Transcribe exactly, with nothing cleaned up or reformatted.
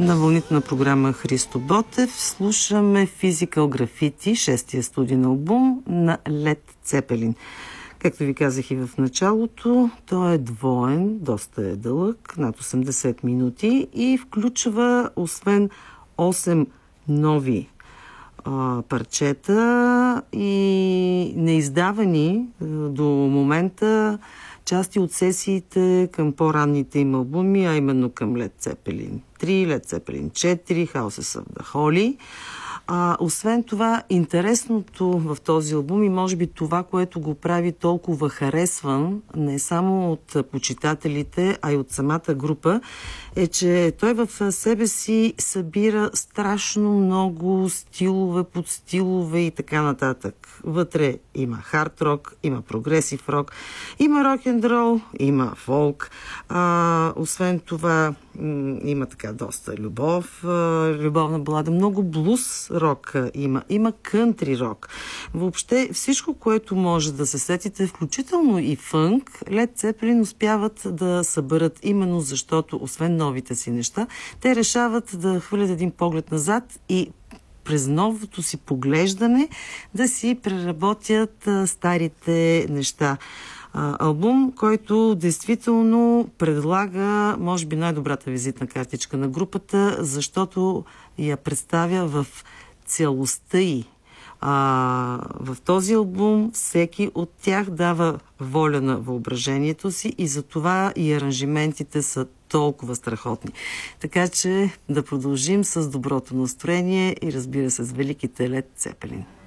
На вълните на програма Христо Ботев слушаме Physical Graffiti, шестия студиен албум на Led Zeppelin. Както ви казах и в началото, той е двоен, доста е дълъг, над осемдесет минути и включва освен осем нови а, парчета и неиздавани а, до момента части от сесиите към по-ранните им албуми, а именно към Led Zeppelin три, Led Zeppelin четири, Houses of the Holy. А, освен това, интересното в този албум и може би това, което го прави толкова харесван, не само от почитателите, а и от самата група, е, че той в себе си събира страшно много стилове, подстилове и така нататък. Вътре има хард рок, има прогресив рок, има рок-н-рол, има фолк. А, освен това, има така доста любов, любовна балада, много блуз рок има, има кънтри рок. Въобще всичко, което може да се сетите, включително и фънк, Led Zeppelin успяват да съберат именно защото, освен новите си неща, те решават да хвърлят един поглед назад и през новото си поглеждане да си преработят а, старите неща. А, албум, който действително предлага, може би, най-добрата визитна картичка на групата, защото я представя в цялостта й. А, в този албум всеки от тях дава воля на въображението си и затова и аранжиментите са толкова страхотни. Така че да продължим с доброто настроение и, разбира се, с великите Led Zeppelin.